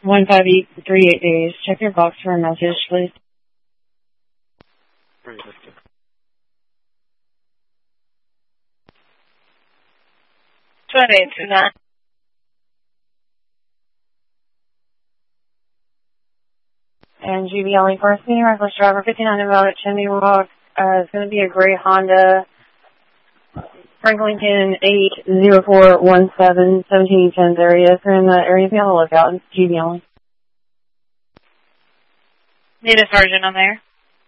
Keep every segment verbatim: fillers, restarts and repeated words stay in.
one five eight three eight days. Check your box for a message, please. twenty-eight two nine. And G B only first meeting, reckless driver, fifty-nine about at Chimney Rock. Uh, it's going to be a gray Honda. Frank Lincoln eight zero four one seven seventeen ten area. If you're in the area, be on the lookout. It's G B only. Need a sergeant on there.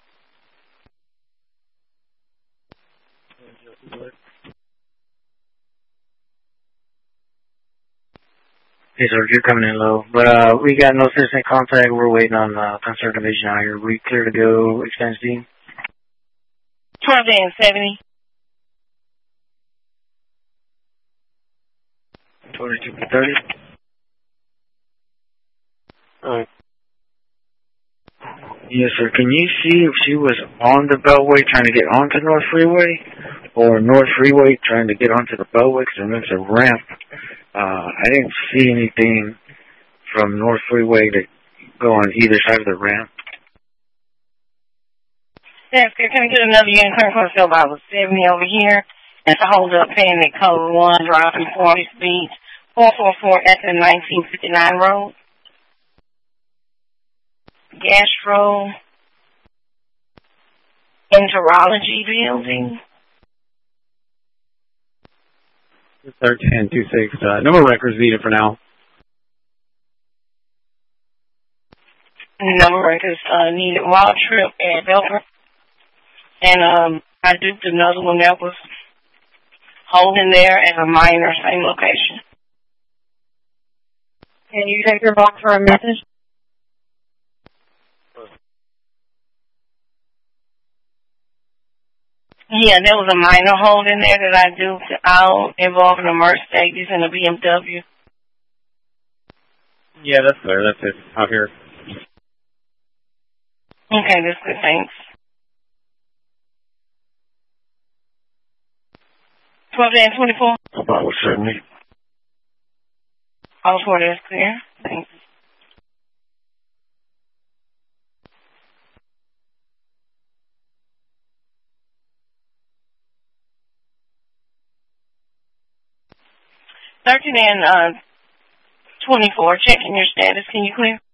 Hey, sir, you're coming in low. But uh, we got no citizen contact. We're waiting on uh, concerned division out here. We clear to go, extend team. twelve and seventy. twenty-two thirty. Alright. Yes, sir. Can you see if she was on the Beltway trying to get onto North Freeway or North Freeway trying to get onto the Beltway? Because there's a ramp. Uh, I didn't see anything from North Freeway to go on either side of the ramp. Yes, can I get another unit current course fill by seventy over here? And to hold up payment code one, driving forty speed, four four four at the nineteen fifty-nine road. Gastro Enterology Building. thirteen two six. Uh, no more records needed for now. No records uh, needed. Wild Trip at Belper. And um, I duped another one that was holding there at a minor, same location. Can you take your box for a message? Yeah, there was a minor hold in there that I duped out involving a Mercedes and a B M W. Yeah, that's there. That's it. Out here. Okay, that's good. Thanks. twelve and twenty-four. About seventy. All four, that's clear. Thanks. thirteen and uh, twenty-four, checking your status. Can you clear?